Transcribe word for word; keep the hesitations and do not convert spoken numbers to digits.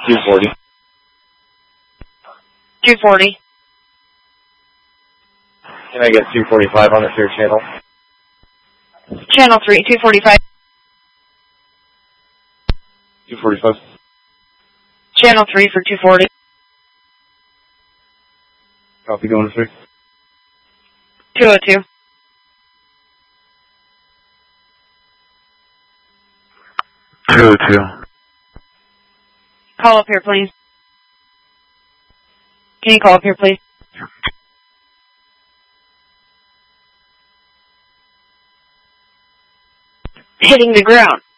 two forty. two forty. Can I get two forty-five on the third channel? Channel three, two forty-five. two forty-five. Channel three for two forty. Copy, going to three. two oh two. two oh two. Call up here, please. Can you call up here, please? Hitting the ground.